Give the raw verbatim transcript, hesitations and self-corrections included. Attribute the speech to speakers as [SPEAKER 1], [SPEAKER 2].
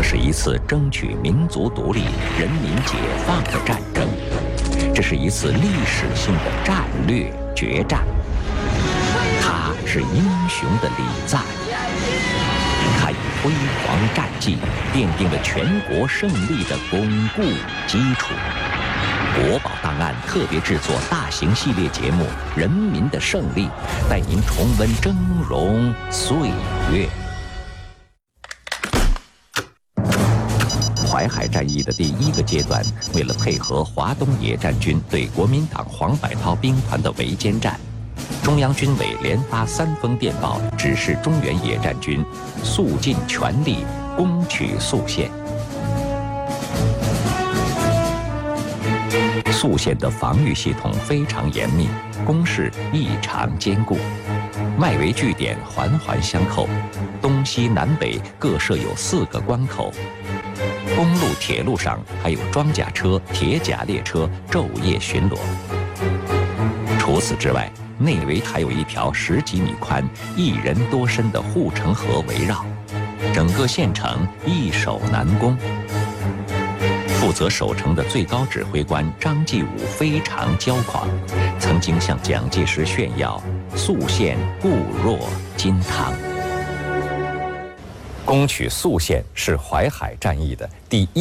[SPEAKER 1] 这是一次争取民族独立、人民解放的战争，这是一次历史性的战略决战。它是英雄的礼赞，它以辉煌战绩奠定了全国胜利的巩固基础。国宝档案特别制作大型系列节目《人民的胜利》，带您重温峥嵘岁月。淮海战役的第一个阶段，为了配合华东野战军对国民党黄百韬兵团的围歼战，中央军委连发三封电报，指示中原野战军速尽全力攻取宿县。宿县的防御系统非常严密，工事异常坚固，外围据点环环相扣，东西南北各设有四个关口。公路、铁路上还有装甲车、铁甲列车昼夜巡逻。除此之外，内围还有一条十几米宽、一人多深的护城河围绕，整个县城易守难攻。负责守城的最高指挥官张继武非常骄狂，曾经向蒋介石炫耀宿县固若金汤。攻取宿县是淮海战役的第一